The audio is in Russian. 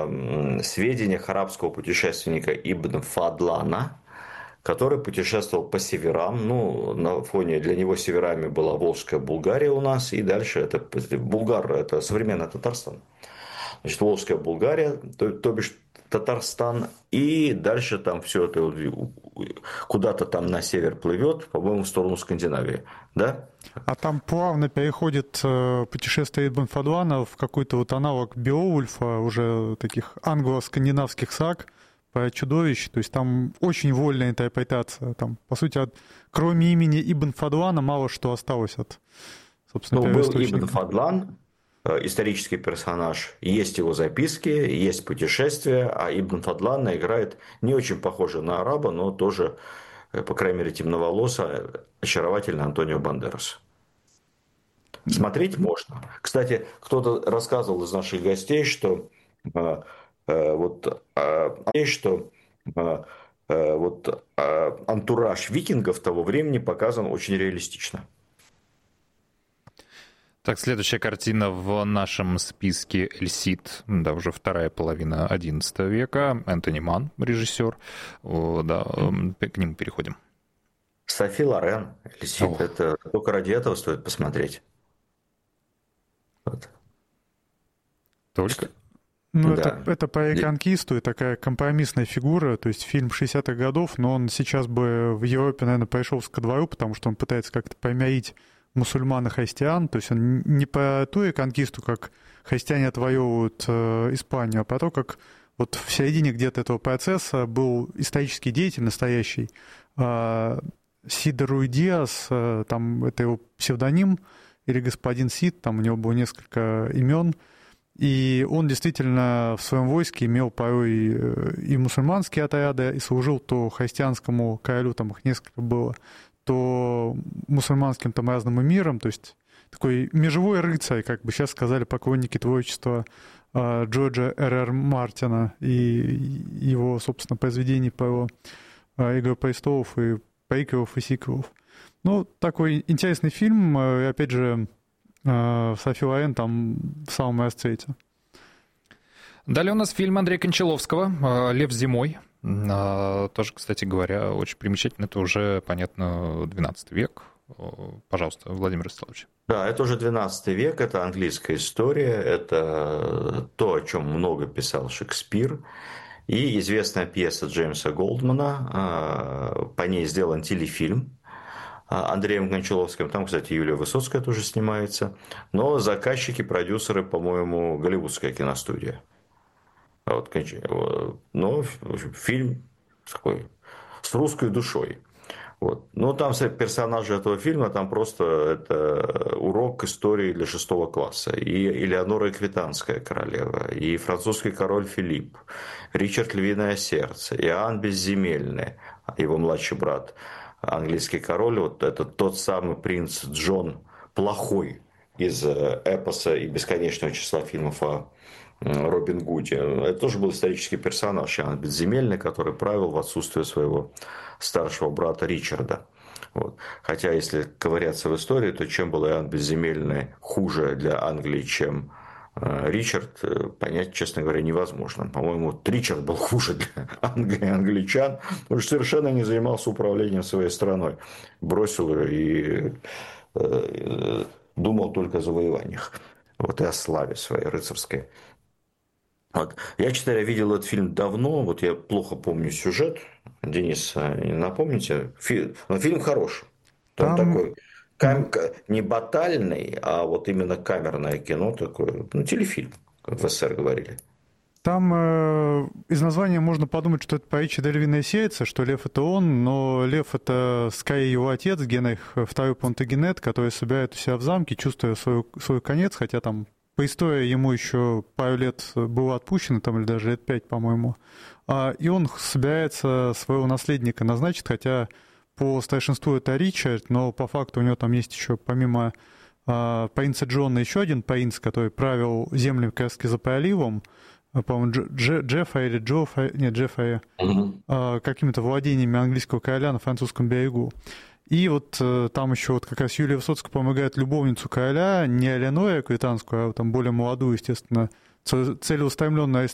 сведениях арабского путешественника Ибн Фадлана, который путешествовал по северам. Ну, на фоне для него северами была Волжская Булгария у нас, и дальше это Булгар, это современный Татарстан. Значит, Волжская Булгария, то бишь Татарстан, и дальше там все это куда-то там на север плывет, по-моему, в сторону Скандинавии, да? А там плавно переходит путешествие Ибн Фадлана в какой-то вот аналог Беовульфа, уже таких англо-скандинавских саг про чудовищ. То есть там очень вольная интерпретация. Там, по сути, кроме имени Ибн Фадлана мало что осталось от, собственно, Ну, был первоисточника. Ибн Фадлан, исторический персонаж, есть его записки, есть путешествия, а Ибн Фадлан играет не очень похоже на араба, но тоже, по крайней мере, темноволосый, очаровательный Антонио Бандерас. Смотреть можно. Кстати, кто-то рассказывал из наших гостей, что антураж викингов того времени показан очень реалистично. Так, следующая картина в нашем списке «Эльсид», да, уже вторая половина XI века, Энтони Манн, режиссер, да, к нему переходим. Софи Лорен, «Эльсид», это только ради этого стоит посмотреть. Вот. Только? Ну, да. это по Реконкисту и такая компромиссная фигура, то есть фильм 60-х годов, но он сейчас бы в Европе, наверное, пришел ко двору, потому что он пытается как-то помирить мусульман и христиан, то есть он не про ту реконкисту, как христиане отвоевывают Испанию, а про то, как вот в середине где-то этого процесса был исторический деятель настоящий, Сидор Руй Диас, там это его псевдоним, или господин Сид, там у него было несколько имен, и он действительно в своем войске имел порой и мусульманские отряды, и служил то христианскому королю, там их несколько было, то мусульманским там разным эмирам, то есть такой межевой рыцарь, как бы сейчас сказали поклонники творчества Джорджа Р.Р. Мартина и его, собственно, произведений по «Игры престолов» и приквелов и сиквелов. Ну, такой интересный фильм, и опять же, Софи Лорен там в самом расцвете. Далее у нас фильм Андрея Кончаловского «Лев зимой». Тоже, кстати говоря, очень примечательно. Это уже, понятно, XII век. Пожалуйста, Владимир Ростиславович. Да, это уже XII век, это английская история, это то, о чем много писал Шекспир. И известная пьеса Джеймса Голдмана, по ней сделан телефильм Андреем Кончаловским. Там, кстати, Юлия Высоцкая тоже снимается. Но заказчики, продюсеры, по-моему, голливудская киностудия. Но фильм такой с русской душой. Вот. Но там персонажи этого фильма, там просто это урок истории для 6 класса. И Элеонора Эквитанская королева, и французский король Филипп, Ричард Львиное сердце, Иоанн Безземельный, его младший брат, английский король, вот это тот самый принц Джон Плохой из эпоса и бесконечного числа фильмов о Робин Гуде. Это тоже был исторический персонаж, Иоанн Безземельный, который правил в отсутствие своего старшего брата Ричарда. Вот. Хотя, если ковыряться в истории, то чем был Иоанн Безземельный хуже для Англии, чем Ричард, понять, честно говоря, невозможно. По-моему, Ричард был хуже для Англии и англичан, потому что совершенно не занимался управлением своей страной. Бросил ее и думал только о завоеваниях. Вот и о славе своей рыцарской. Вот. Я, честно говоря, видел этот фильм давно, вот я плохо помню сюжет. Денис, напомните? Но фильм хороший. Он Там... такой не батальный, а вот именно камерное кино такое, ну, телефильм, как в СССР говорили. Там из названия можно подумать, что это по Ричарду Львиное сердце, что Лев — это он, но Лев — это скорее его отец, Генрих II Плантагенет, который собирает у себя в замке, чувствуя свой конец, хотя там по истории ему еще пару лет было отпущено, там, или даже лет 5, по-моему. И он собирается своего наследника назначить, хотя по старшинству это Ричард, но по факту у него там есть еще, помимо принца Джона, еще один принц, который правил землями как раз за проливом, по-моему, Джеффри, какими-то владениями английского короля на французском берегу. И вот там еще вот как раз Юлия Высоцкая помогает любовницу короля, не Элеонору Эквитанскую, а там более молодую, естественно, целеустремленную